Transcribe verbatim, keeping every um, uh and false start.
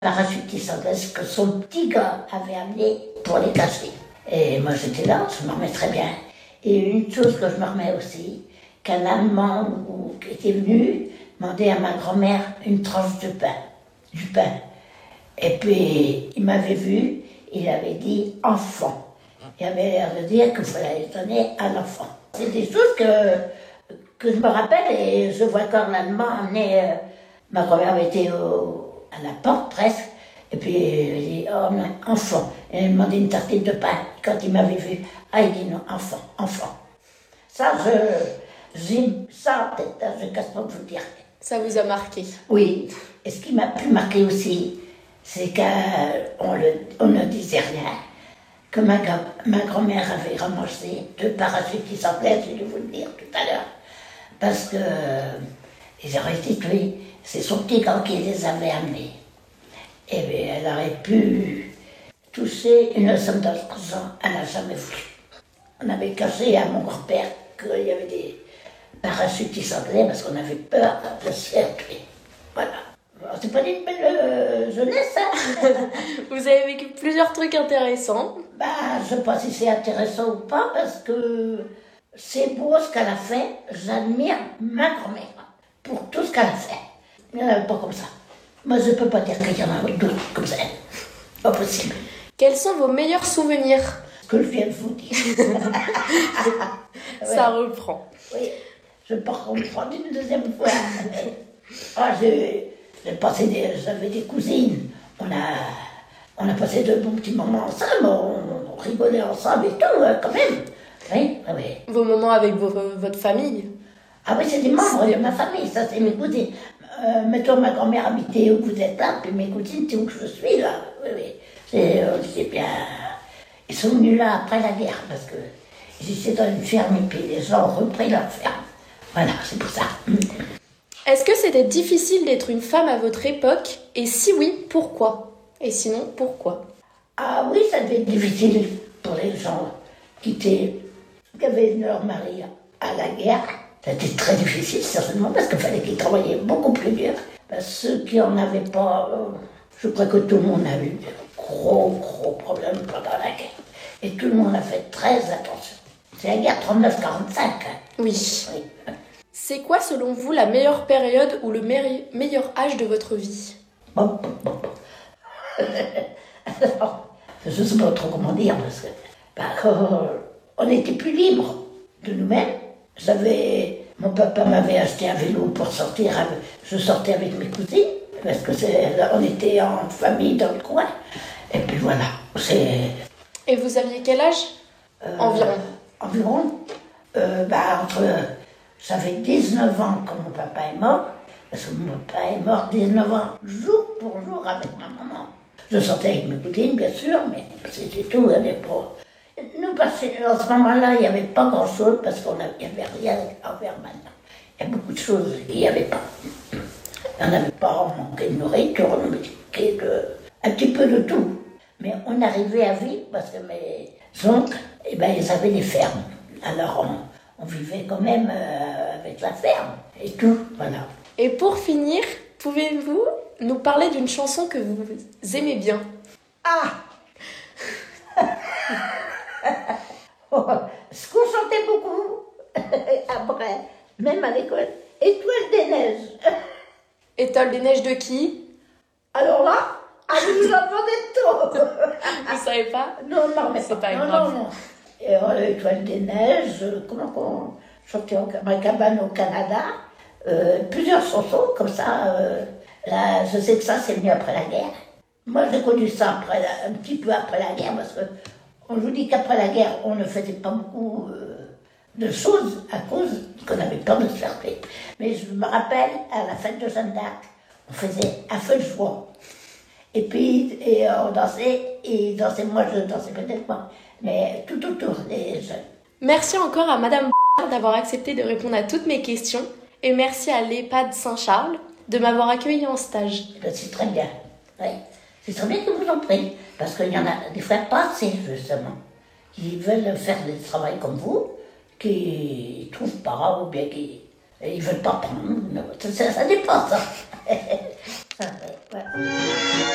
Parachutiste anglaise que son petit gars avait amené pour les cacher. Et moi j'étais là, je me remets très bien. Et une chose que je me remets aussi, qu'un Allemand qui était venu demander à ma grand-mère une tranche de pain, du pain. Et puis il m'avait vu, il avait dit enfant. Il avait l'air de dire qu'il fallait donner à l'enfant. C'est des choses que, que je me rappelle et je vois quand l'Allemand amenait, euh, ma grand-mère était au à la porte presque, et puis il dit oh non, enfant. Et il m'a demandé une tartine de pain. Quand il m'avait vu, ah il dit non, enfant, enfant. Ça, je, j'ai ça en tête, hein, je ne casse pas de vous dire. Ça vous a marqué? Oui. Et ce qui m'a pu marquer aussi, c'est qu'on on ne disait rien, que ma, ma grand-mère avait ramassé deux parachutistes anglais, je vais vous le dire tout à l'heure, parce que ils auraient été tués. C'est son petit gars qui les avait amenés. Et bien, elle aurait pu toucher une somme d'argent, elle n'a jamais voulu. On avait caché à mon grand-père qu'il y avait des parachutistes anglais parce qu'on avait peur de se faire tuer. Voilà. Alors, c'est pas une belle euh, jeunesse, hein. Vous avez vécu plusieurs trucs intéressants. Bah, je ne sais pas si c'est intéressant ou pas, parce que c'est beau ce qu'elle a fait. J'admire ma grand-mère pour tout ce qu'elle a fait. Il n'y en avait pas comme ça. Moi, je ne peux pas dire qu'il y en a d'autres comme ça. Pas possible. Quels sont vos meilleurs souvenirs? Ce que je viens de vous dire. Ça ouais. reprend. Oui, je ne peux pas reprendre une deuxième fois. Ah, j'ai, j'ai passé des, j'avais des cousines. On a, on a passé de bons petits moments ensemble. On, on rigolait ensemble et tout, quand même. Oui, oui. Vos moments avec vos, votre famille? Ah oui, c'est des membres de ma famille, ça c'est mes cousines. Euh, mettons, ma grand-mère habitait où vous êtes là, puis mes cousines, c'est où je suis là. Oui, oui. C'est, euh, c'est bien. Ils sont venus là après la guerre, parce que ils étaient dans une ferme, et puis les gens ont repris leur ferme. Voilà, c'est pour ça. Est-ce que c'était difficile d'être une femme à votre époque? Et si oui, pourquoi? Et sinon, pourquoi? Ah oui, ça devait être difficile pour les gens qui, étaient, qui avaient leur mari à la guerre. C'était très difficile, certainement, parce qu'il fallait qu'ils travaillaient beaucoup plus dur. Parce que ceux qui n'en avaient pas, euh, je crois que tout le monde a eu de gros, gros problèmes pendant la guerre. Et tout le monde a fait très attention. C'est la guerre trente-neuf quarante-cinq. Hein. Oui. oui. C'est quoi, selon vous, la meilleure période ou le me- meilleur âge de votre vie? Bon, bon, bon, bon. Alors, je ne sais pas trop comment dire, parce que bah, quand on était plus libres de nous-mêmes. J'avais, mon papa m'avait acheté un vélo pour sortir, avec, je sortais avec mes cousines, parce que c'est, on était en famille dans le coin. Et puis voilà, c'est... Et vous aviez quel âge euh, environ? Environ, euh, bah, entre, j'avais dix-neuf ans quand mon papa est mort, parce que mon papa est mort dix-neuf ans, jour pour jour avec ma maman. Je sortais avec mes cousines, bien sûr, mais c'était tout, elle n'est pas... Nous, parce qu'en ce moment-là, il n'y avait pas grand-chose, parce qu'il n'y avait rien à faire maintenant. Il y a beaucoup de choses qu'il n'y avait pas. On n'avait pas, on manquait de nourriture, on manquait de, un petit peu de tout. Mais on arrivait à vivre, parce que mes oncles, eh ben, ils avaient des fermes. Alors, on, on vivait quand même euh, avec la ferme et tout, voilà. Et pour finir, pouvez-vous nous parler d'une chanson que vous aimez bien? Ah Oh, ce qu'on chantait beaucoup, après, même à l'école, Étoile des neiges. Étoile des neiges de qui? Alors là, ah, je vous en demandais trop. Vous savez pas? Non, non, mais c'est pas, pas non, grave. Non, non. Et, euh, Étoile des neiges, comment on chantait en ma cabane au Canada, euh, plusieurs chansons comme ça. Euh, là, je sais que ça, c'est venu après la guerre. Moi, j'ai connu ça après, un petit peu après la guerre, parce que on vous dit qu'après la guerre, on ne faisait pas beaucoup euh, de choses à cause qu'on avait peur de se faire tuer. Mais je me rappelle, à la fête de Jeanne d'Arc, on faisait un feu de joie. Et puis, et on dansait, et dansait, moi je dansais peut-être pas, mais tout autour des jeunes. Merci encore à Madame d'avoir accepté de répondre à toutes mes questions. Et merci à l'EHPAD Saint-Charles de m'avoir accueilli en stage. C'est très bien, oui. C'est très bien que vous en preniez, parce qu'il y en a des fois pas assez, justement, qui veulent faire des travails comme vous, qui ne trouvent pas, ou bien qui ne veulent pas prendre. Ça, ça dépend, ça. ça ouais.